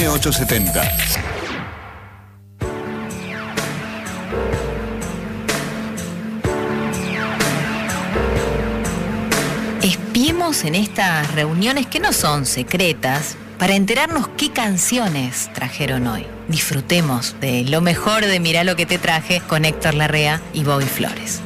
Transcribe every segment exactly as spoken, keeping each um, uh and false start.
M ochocientos setenta. Espiemos en estas reuniones que no son secretas para enterarnos qué canciones trajeron hoy. Disfrutemos de lo mejor de Mirá lo que te traje con Héctor Larrea y Bobby Flores.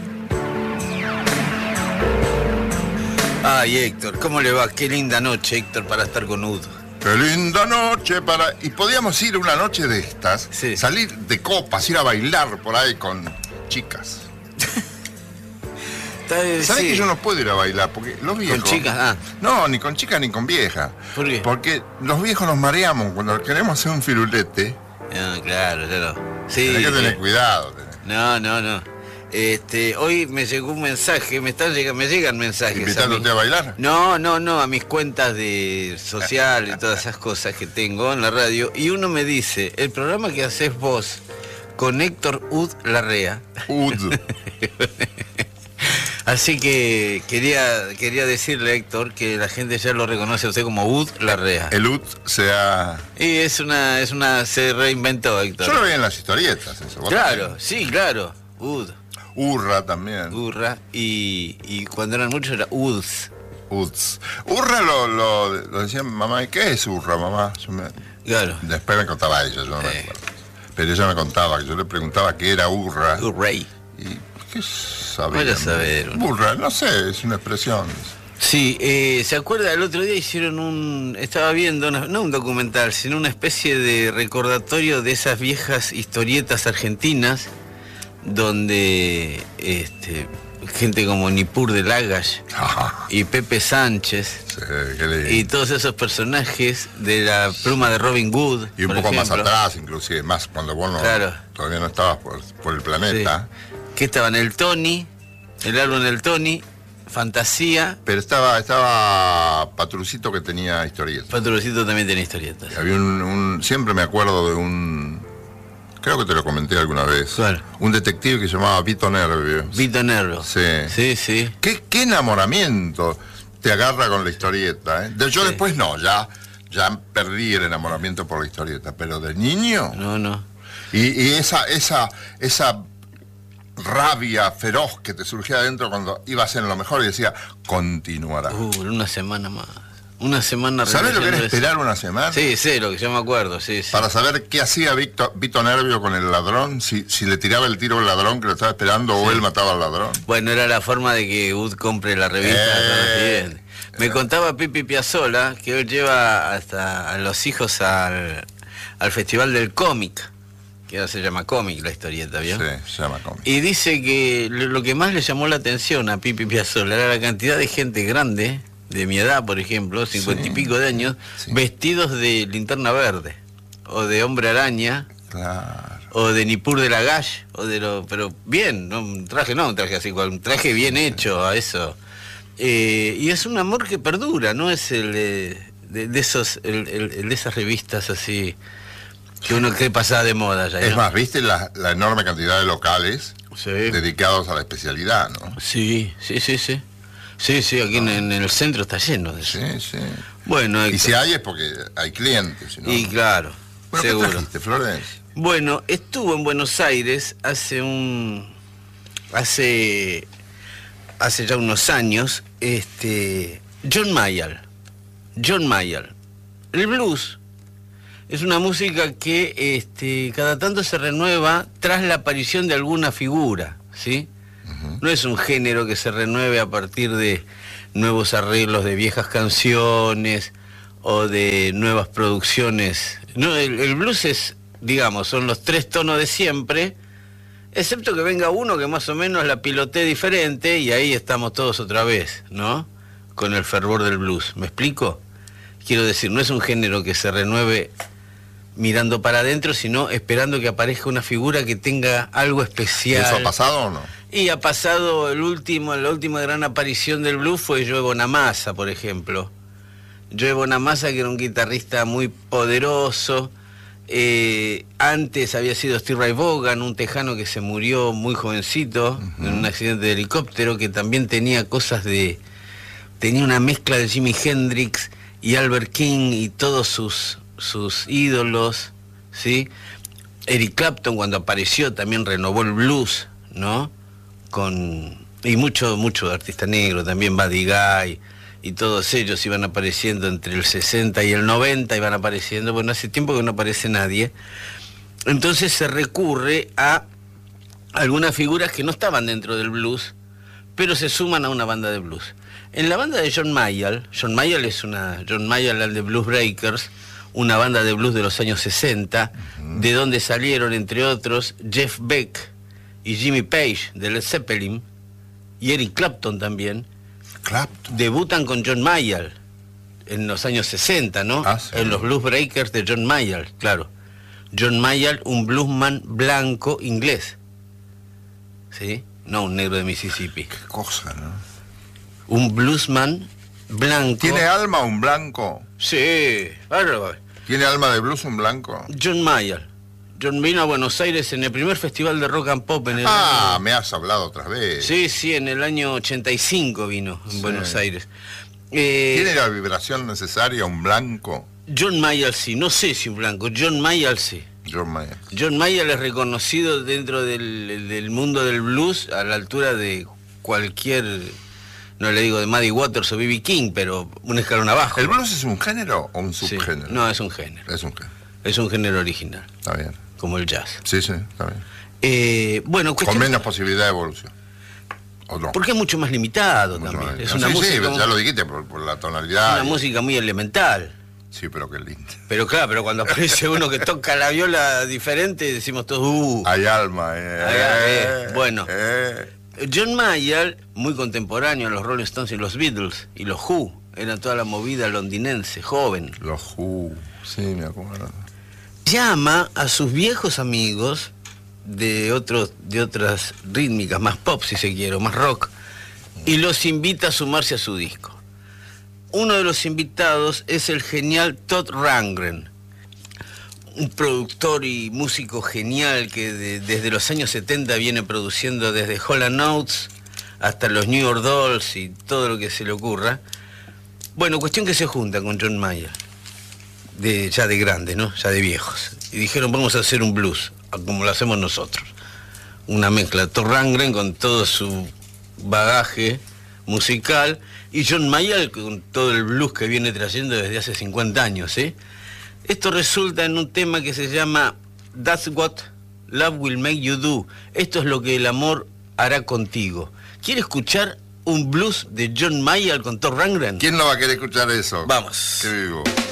Ay, Héctor, ¿cómo le va? Qué linda noche, Héctor, para estar con Ud. Qué linda noche para... Y podíamos ir una noche de estas, sí. Salir de copas, ir a bailar por ahí con chicas. ¿Sabés sí. que yo no puedo ir a bailar? Porque los viejos... ¿Con chicas? Ah. No, ni con chicas ni con viejas. ¿Por qué? Porque los viejos nos mareamos cuando queremos hacer un firulete. No, claro, claro. Sí, Tenés que tener sí. cuidado. Tenés. No, no, no. Este, hoy me llegó un mensaje, me están llegando, me llegan mensajes. ¿Invitándote a, a bailar? No, no, no, a mis cuentas de social y todas esas cosas que tengo en la radio. Y uno me dice, el programa que haces vos con Héctor Ud Larrea. Ud. Así que quería quería decirle, Héctor, que la gente ya lo reconoce a usted como Ud Larrea. El Ud se ha... Y es una, es una, se reinventó, Héctor. Yo lo veía en las historietas, eso. Claro, también. sí, claro. Ud. Urra también. Urra. Y, y cuando eran muchos era Uds. Uds. Urra lo, lo, lo decía mamá. ¿Qué es Urra, mamá? Yo me... Claro. Después me contaba ella, yo no Sí. me acuerdo. Pero ella me contaba, que yo le preguntaba qué era Urra. Urrey. Y qué sabía. Vaya a saber. Urra, no sé, es una expresión. Sí, eh, ¿se acuerda? El otro día hicieron un... Estaba viendo, una- no un documental, sino una especie de recordatorio de esas viejas historietas argentinas donde este, gente como Nippur de Lagash y Pepe Sánchez Sí, qué lindo. y todos esos personajes de la pluma de Robin Hood, Y un por poco más ejemplo. atrás, inclusive, más cuando vos no, Claro. todavía no estabas por, por el planeta. Sí. Que estaban el Tony, el álbum del Tony, Fantasía. Pero estaba, estaba Patrucito que tenía historietas. Patrocito también tiene historietas. Había un, un- siempre me acuerdo de un... Creo que te lo comenté alguna vez. ¿Cuál? Un detective que se llamaba Vito Nervio. Vito Nervo. Sí. Sí, sí. ¿Qué, qué enamoramiento te agarra con la historieta, ¿eh? De- Yo Sí. después no, ya, ya perdí el enamoramiento por la historieta, pero de niño... No, no. Y, y esa, esa, esa rabia feroz que te surgía adentro cuando ibas en lo mejor y decía, continuará. Uh, una semana más. Una semana ¿Sabes lo que era releyendo eso. esperar una semana? Sí, sé lo que yo me acuerdo, sí, sí. Para saber qué hacía Vito, Vito Nervio con el ladrón, si, si le tiraba el tiro al ladrón que lo estaba esperando o él mataba al ladrón. Bueno, era la forma de que Ud compre la revista. Eh, Bien. Me contaba Pipi Piazzolla que hoy lleva hasta a los hijos al, al Festival del Cómic, que ahora se llama Cómic la historieta, ¿vio? Sí, se llama cómic. Y dice que lo lo que más le llamó la atención a Pipi Piazzolla era la cantidad de gente grande, de mi edad, por ejemplo, cincuenta Sí. y pico de años, Sí. vestidos de Linterna Verde, o de Hombre Araña, Claro. o de Nippur de Lagash, o de lo, pero bien, no un traje, no un traje así, un traje bien hecho a eso. Eh, y es un amor que perdura, no es el de, de, de esos, el, el- el de esas revistas así que uno cree pasada de moda ya. Es ¿no? más, ¿viste la, la enorme cantidad de locales Sí. dedicados a la especialidad, no? Sí, sí, sí, sí. Sí, sí, aquí en, en el centro está lleno de eso. Sí, sí. Bueno, Y Héctor, si hay es porque hay clientes, si no... y claro, Bueno, ¿qué seguro. trajiste, Florencia? Bueno, estuvo en Buenos Aires hace un hace hace ya unos años, este John Mayall. John Mayall. El blues es una música que este cada tanto se renueva tras la aparición de alguna figura, ¿sí? No es un género que se renueve a partir de nuevos arreglos de viejas canciones o de nuevas producciones. No, el, el blues es, digamos, son los tres tonos de siempre, excepto que venga uno que más o menos la pilotee diferente y ahí estamos todos otra vez, ¿no? Con el fervor del blues. ¿Me explico? Quiero decir, no es un género que se renueve mirando para adentro, sino esperando que aparezca una figura que tenga algo especial. ¿Eso ha pasado o no? Y ha pasado el último, la última gran aparición del blues fue Joe Bonamassa, por ejemplo. Joe Bonamassa, que era un guitarrista muy poderoso. Eh, antes había sido Steve Ray Vaughan, un tejano que se murió muy jovencito uh-huh. en un accidente de helicóptero, que también tenía cosas de... tenía una mezcla de Jimi Hendrix y Albert King y todos sus sus ídolos, ¿sí? Eric Clapton, cuando apareció, también renovó el blues, ¿no? Con, y mucho, mucho artista negro, también Buddy Guy, y todos ellos iban apareciendo entre el sesenta y el noventa, iban apareciendo, bueno, hace tiempo que no aparece nadie. Entonces se recurre a algunas figuras que no estaban dentro del blues, pero se suman a una banda de blues. En la banda de John Mayall, John Mayall es una, John Mayall and the Blues Breakers, una banda de blues de los años sesenta, uh-huh. de donde salieron, entre otros, Jeff Beck y Jimmy Page de Led Zeppelin, y Eric Clapton también. Clapton. Debutan con John Mayall en los años sesenta, ¿no? Ah, sí. En los Blues Breakers de John Mayall, claro. John Mayall, un bluesman blanco inglés, ¿sí? No un negro de Mississippi. Qué cosa, ¿no? Un bluesman blanco. ¿Tiene alma un blanco? Sí, bárbaro. ¿Tiene alma de blues un blanco? John Mayall. John vino a Buenos Aires en el primer festival de rock and pop en el Ah, año... me has hablado otra vez. Sí, sí, en el año ochenta y cinco vino en Sí. Buenos Aires. Eh, ¿Tiene la vibración necesaria un blanco? John Mayall sí, no sé si un blanco, John Mayall sí. John Mayer. John Mayall es reconocido dentro del, del mundo del blues a la altura de cualquier, no le digo de Muddy Waters o B B King, pero un escalón abajo. ¿El blues es un género o un Sí. subgénero? No, es un género. Es un género. Es un género original, Está bien. como el jazz. Sí, sí, está bien. Eh, bueno, Con cuestión... menos posibilidad de evolución. ¿O no? Porque es mucho más limitado Mucho también. más. Es No, una sí, música, sí, ya lo dijiste por, por la tonalidad. una y- música muy elemental. Sí, pero qué lindo. Pero claro, pero cuando aparece uno que toca la viola diferente, decimos todos, uh. Hay alma, eh. Hay alma, eh. Bueno. Eh. John Mayall, muy contemporáneo a los Rolling Stones y los Beatles y los Who, era toda la movida londinense, joven. Los Who, sí, me acuerdo. Llama a sus viejos amigos de otros, de otras rítmicas, más pop si se quiere, o más rock, y los invita a sumarse a su disco. Uno de los invitados es el genial Todd Rundgren, un productor y músico genial que de- desde los años setenta viene produciendo desde Hall and Oates hasta los New York Dolls y todo lo que se le ocurra. Bueno, cuestión que se junta con John Mayall, de, ya de grandes, ¿no? Ya de viejos. Y dijeron, vamos a hacer un blues, como lo hacemos nosotros. Una mezcla, Todd Rundgren con todo su bagaje musical y John Mayall con todo el blues que viene trayendo desde hace cincuenta años, ¿eh? Esto resulta en un tema que se llama That's What Love Will Make You Do. Esto es lo que el amor hará contigo. ¿Quiere escuchar un blues de John Mayall con Todd Rundgren? ¿Quién no va a querer escuchar eso? Vamos. Qué vivo.